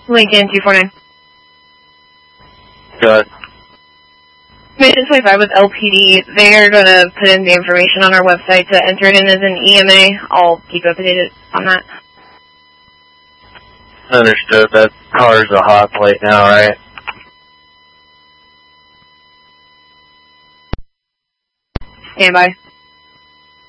Lincoln 249. Good. Mission 25 with LPD. They are going to put in the information on our website to enter it in as an EMA. I'll keep you updated on that. Understood. That car's a hot plate now, right? Stand by.